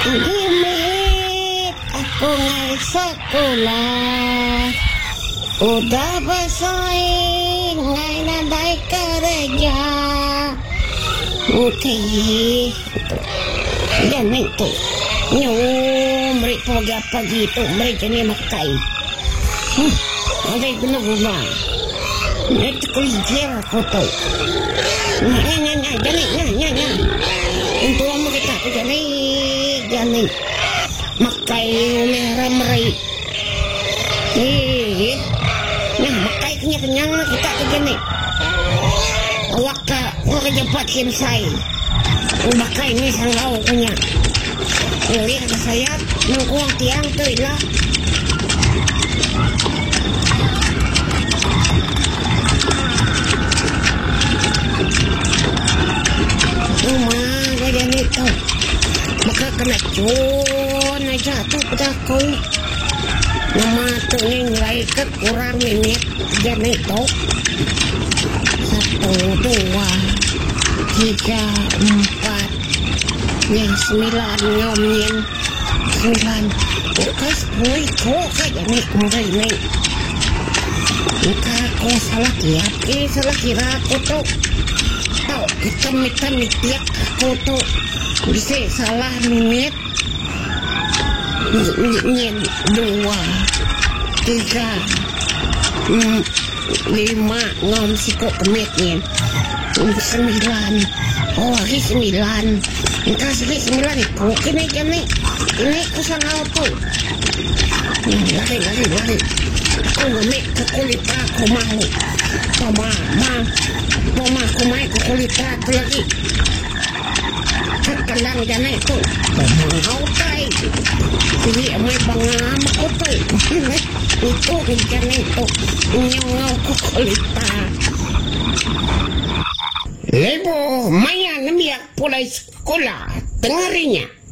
Gimik ako ngay sekolah. Udah bersaing ngay nadai kerja. Okey. Jangan itu. Mereka pergi apa gitu. Mereka ni makai. Ada guna guna. Mereka kuliah aku tu. Jangan. Untuk kamu kita tu jangan. Makai merah merai. Makai kenyang kita tu jangan. Awak cepat kimsai. Makai ni sangau punya. Lihat ke saya mengkuang tiang tu lah. Gaya ni tu. Maka kena cun aja tu pada kau. Nama tu ni nilai kurang minit. Jadi tu. 1, 2, 3, 4. Yang 9 ngomongin 9 bukas boy kok kayak ni mulai ni muka aku salah kira aku tu tau hitam tiap aku tu bisa salah minit 2, 3, 5 ngom sikok kemit ni 9 oh lagi 9 engkau lagi 9 itu kini aku salah apa lari aku ngemik ke kulit aku mahu mama aku main ke kulit aku lagi kekelang jana itu mau tay jadi amai bangam aku tu itu jana itu ngau ke kulit Lebo, maya namiak pulai sekolah, dengarinya.